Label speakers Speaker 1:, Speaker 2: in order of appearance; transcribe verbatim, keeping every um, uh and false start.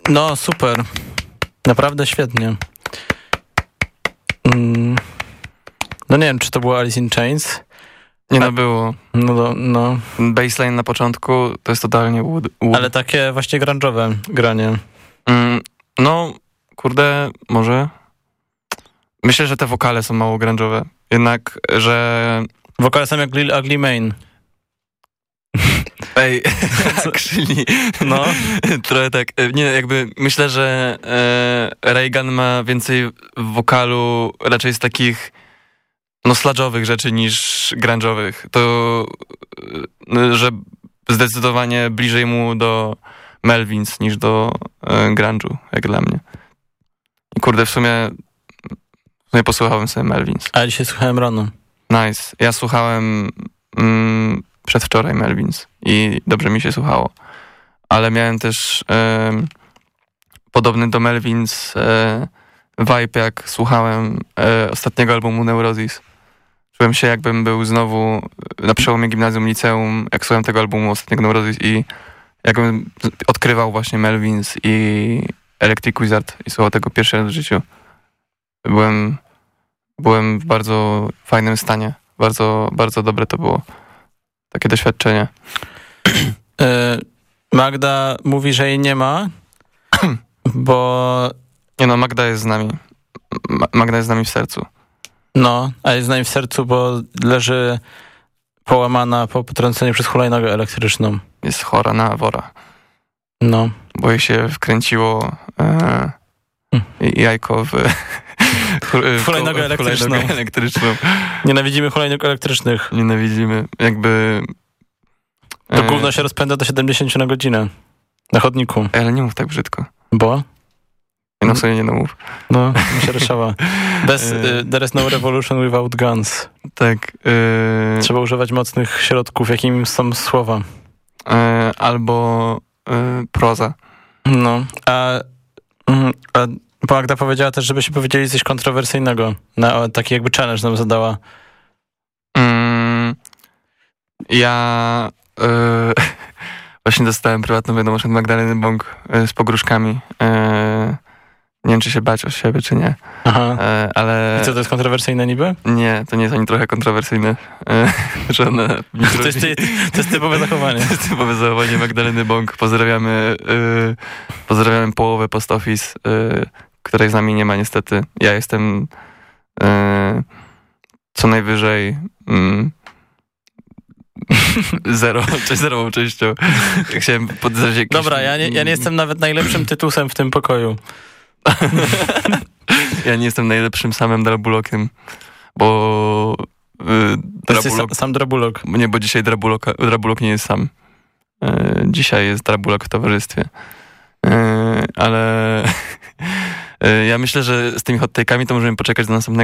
Speaker 1: No, super. Naprawdę świetnie. Mm. No nie wiem, czy to było Alice in Chains.
Speaker 2: Nie, no było.
Speaker 1: No, no.
Speaker 2: Baseline na początku to jest totalnie wood. wood.
Speaker 1: Ale takie właśnie grunge'owe granie.
Speaker 2: Mm, no, kurde, może. Myślę, że te wokale są mało grunge'owe. Jednak, że...
Speaker 1: Wokale są jak Lil Ugly Mane.
Speaker 2: Ej, actually,
Speaker 1: no.
Speaker 2: Trochę tak. Nie, jakby myślę, że e, Reagan ma więcej wokalu raczej z takich no sludge'owych rzeczy niż grunge'owych. To, e, że zdecydowanie bliżej mu do Melvins niż do e, grunge'u, jak dla mnie. I kurde, w sumie w sumie posłuchałem sobie Melvins.
Speaker 1: A dzisiaj słuchałem rano.
Speaker 2: Nice. Ja słuchałem mm, przedwczoraj Melvins i dobrze mi się słuchało. Ale miałem też e, podobny do Melvins e, vibe, jak słuchałem e, ostatniego albumu Neurosis. Czułem się, jakbym był znowu na przełomie gimnazjum, liceum, jak słuchałem tego albumu ostatniego Neurosis i jakbym odkrywał właśnie Melvins i Electric Wizard i słuchał tego pierwszy raz w życiu. Byłem, byłem w bardzo fajnym stanie. Bardzo, bardzo dobre to było. Takie doświadczenie.
Speaker 1: Magda mówi, że jej nie ma, bo...
Speaker 2: Nie no, Magda jest z nami. Magda jest z nami w sercu.
Speaker 1: No, a jest z nami w sercu, bo leży połamana po potrąceniu przez hulajnogę elektryczną.
Speaker 2: Jest chora na wora.
Speaker 1: No.
Speaker 2: Bo jej się wkręciło e, jajko w,
Speaker 1: w hulajnogę elektryczną.
Speaker 2: elektryczną.
Speaker 1: Nienawidzimy hulajnóg elektrycznych.
Speaker 2: Nienawidzimy. Jakby...
Speaker 1: To e, gówno się rozpędza do siedemdziesiąt na godzinę. Na chodniku.
Speaker 2: Ale nie mów tak brzydko.
Speaker 1: Bo?
Speaker 2: No w sumie nie no mów.
Speaker 1: No, mi się ryszała. Bez, y, there is no revolution without guns.
Speaker 2: Tak. Y,
Speaker 1: Trzeba używać mocnych środków, jakimi są słowa.
Speaker 2: Y, albo y, proza.
Speaker 1: No, a, a Magda powiedziała też, żebyśmy powiedzieli coś kontrowersyjnego. Na, taki jakby challenge nam zadała.
Speaker 2: Mm, ja y, właśnie dostałem prywatną wiadomość od Magdaleny Bąk y, z pogróżkami. Y, Nie wiem, czy się bać o siebie, czy nie.
Speaker 1: Aha.
Speaker 2: E, ale...
Speaker 1: I co, to jest kontrowersyjne niby?
Speaker 2: Nie, to nie jest ani trochę kontrowersyjne. E, że ona...
Speaker 1: to, jest, to jest typowe zachowanie.
Speaker 2: To jest typowe zachowanie Magdaleny Bąk. Pozdrawiamy, e, pozdrawiamy połowę Post Office, e, której z nami nie ma niestety. Ja jestem e, co najwyżej mm, zero, czy zerową częścią. Chciałem podać jakieś...
Speaker 1: Dobra, ja nie, ja nie jestem nawet najlepszym tytusem w tym pokoju.
Speaker 2: Ja nie jestem najlepszym samym Drabulokiem, bo yy,
Speaker 1: Drabulok... sam, sam Drabulok.
Speaker 2: Nie, bo dzisiaj Drabulok, Drabulok nie jest sam. Yy, dzisiaj jest Drabulok w towarzystwie. Yy, ale yy, ja myślę, że z tymi hot take'ami to możemy poczekać do następnego